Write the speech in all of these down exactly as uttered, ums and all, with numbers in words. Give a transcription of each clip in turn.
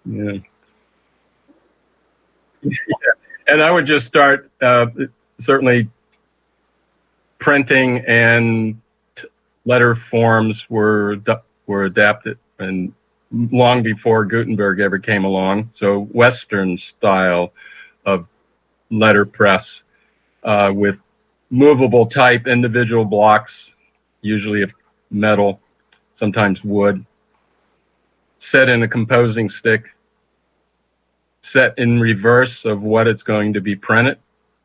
Yeah. Yeah. And I would just start, uh, certainly printing and letter forms were were adapted and long before Gutenberg ever came along. So Western style of letterpress uh, with movable type individual blocks, usually of metal, sometimes wood, set in a composing stick, set in reverse of what it's going to be printed.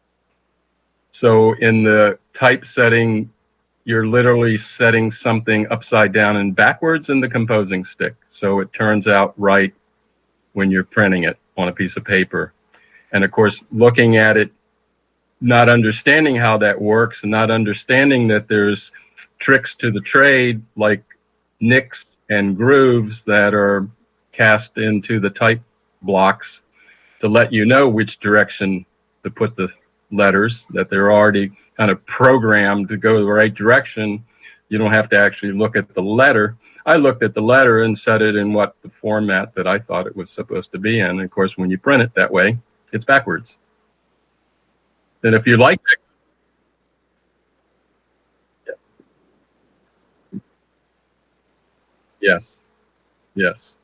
So in the typesetting, you're literally setting something upside down and backwards in the composing stick. So it turns out right when you're printing it on a piece of paper. And of course, looking at it, not understanding how that works and not understanding that there's tricks to the trade like nicks and grooves that are cast into the type blocks to let you know which direction to put the letters, that they're already kind of programmed to go the right direction. You don't have to actually look at the letter. I looked at the letter and set it in what the format that I thought it was supposed to be in. And of course, when you print it that way, it's backwards. And if you like that, yes, yes.